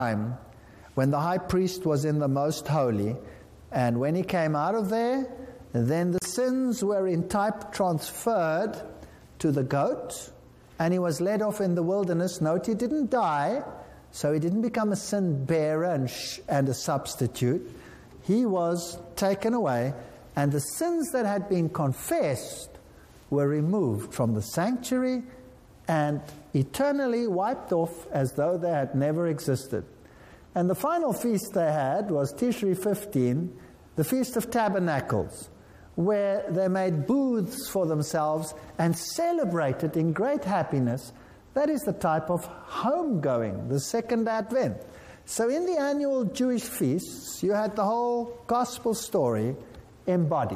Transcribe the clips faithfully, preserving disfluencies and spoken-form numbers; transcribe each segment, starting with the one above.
time when the high priest was in the most holy, and when he came out of there, then the sins were in type transferred to the goat, and he was led off in the wilderness. Note, he didn't die, so he didn't become a sin bearer and, sh- and a substitute. He was taken away, and the sins that had been confessed were removed from the sanctuary and eternally wiped off as though they had never existed. And the final feast they had was Tishri fifteen, the Feast of Tabernacles, where they made booths for themselves and celebrated in great happiness. That is the type of homegoing, the second Advent. So in the annual Jewish feasts, you had the whole gospel story embodied.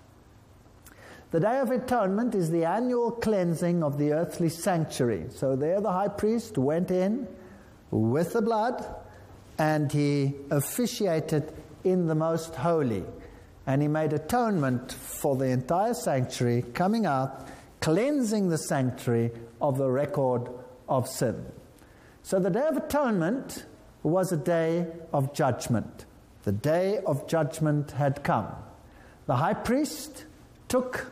The Day of Atonement is the annual cleansing of the earthly sanctuary. So there the high priest went in with the blood, and he officiated in the most holy. And he made atonement for the entire sanctuary, coming out, cleansing the sanctuary of the record of sin. So the Day of Atonement was a day of judgment. The day of judgment had come. The high priest took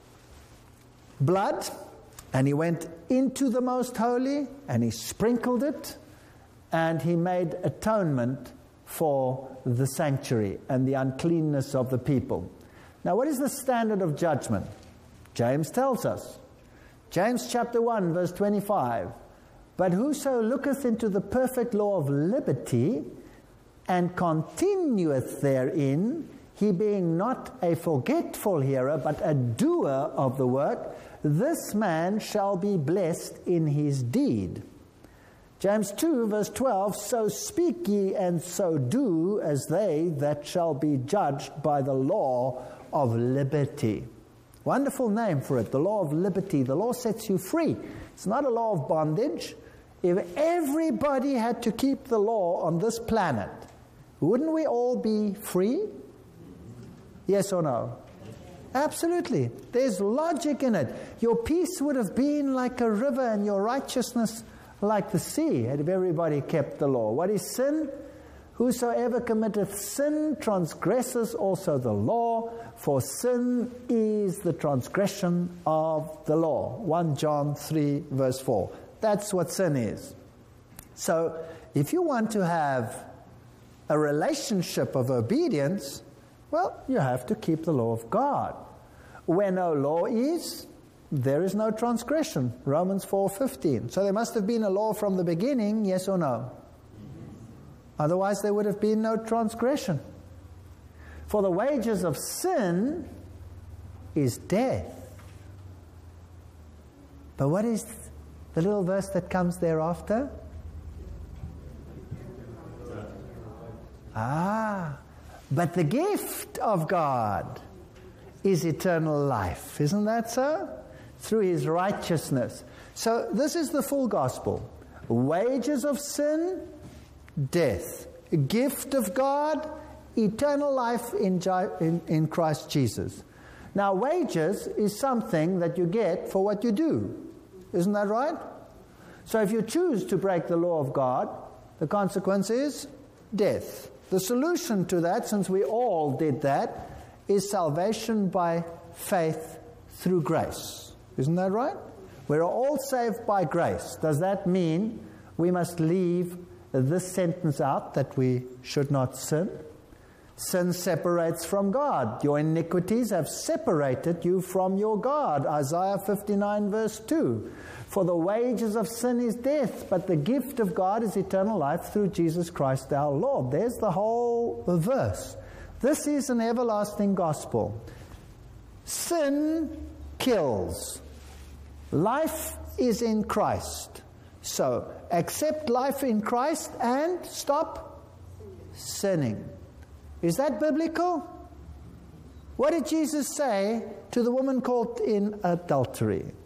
blood, and he went into the most holy, and he sprinkled it, and he made atonement for the sanctuary and the uncleanness of the people. Now, what is the standard of judgment? James tells us. James chapter one, verse twenty-five. But whoso looketh into the perfect law of liberty, and continueth therein, he being not a forgetful hearer, but a doer of the work, this man shall be blessed in his deed. James two, verse twelve, so speak ye and so do as they that shall be judged by the law of liberty. Wonderful name for it, the law of liberty. The law sets you free. It's not a law of bondage. If everybody had to keep the law on this planet, wouldn't we all be free? Yes or no? Absolutely. There's logic in it. Your peace would have been like a river, and your righteousness like the sea, had if everybody kept the law. What is sin? Whosoever committeth sin transgresses also the law, for sin is the transgression of the law. First John three, verse four. That's what sin is. So, if you want to have a relationship of obedience, well, you have to keep the law of God. Where no law is, there is no transgression. Romans four fifteen. So there must have been a law from the beginning, yes or no? Otherwise there would have been no transgression. For the wages of sin is death. But what is the little verse that comes thereafter? Ah, but the gift of God is eternal life. Isn't that so? Through his righteousness. So this is the full gospel. Wages of sin, death. Gift of God, eternal life in, in, in Christ Jesus. Now, wages is something that you get for what you do. Isn't that right? So if you choose to break the law of God, the consequence is death. The solution to that, since we all did that, is salvation by faith through grace. Isn't that right? We're all saved by grace. Does that mean we must leave this sentence out, that we should not sin? Sin separates from God. Your iniquities have separated you from your God. Isaiah fifty-nine, verse two. For the wages of sin is death, but the gift of God is eternal life through Jesus Christ our Lord. There's the whole verse. This is an everlasting gospel. Sin kills. Life is in Christ. So, accept life in Christ and stop sinning. Is that biblical? What did Jesus say to the woman caught in adultery?